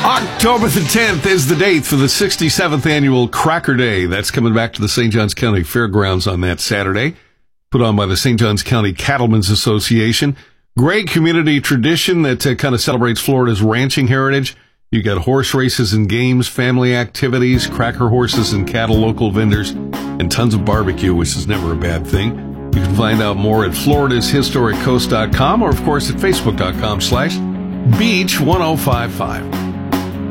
October the 10th is the date for the 67th annual Cracker Day. That's coming back to the St. Johns County Fairgrounds on that Saturday, put on by the St. Johns County Cattlemen's Association. Great community tradition that kind of celebrates Florida's ranching heritage. You got horse races and games, family activities, cracker horses and cattle, local vendors, and tons of barbecue, which is never a bad thing. You can find out more at floridashistoriccoast.com or, of course, at facebook.com/beach1055.